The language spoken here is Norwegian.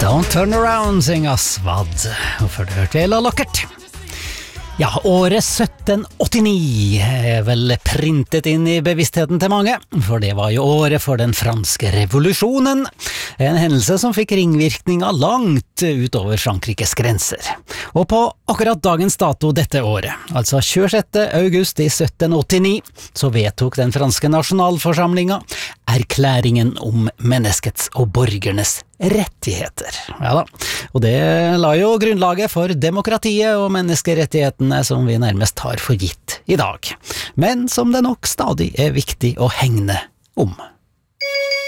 Don't turn around, synger Svad. Og før det hørte jeg La Lockert. Ja, året 1789 er vel printet inn i bevisstheten til mange, for det var jo året for den franske revolusjonen, en hendelse som fikk ringvirkninger langt utover Frankrikes grenser. Og på akkurat dagens dato dette året, altså 26. august i 1789, så vedtok den franske nasjonalforsamlinga erklæringen om menneskets og borgernes rettigheter. Ja da, og det la jo grunnlaget for demokratiet og menneskerettighetene som vi nærmest tar for gitt i dag, men som det nok stadig er viktig å hegne om.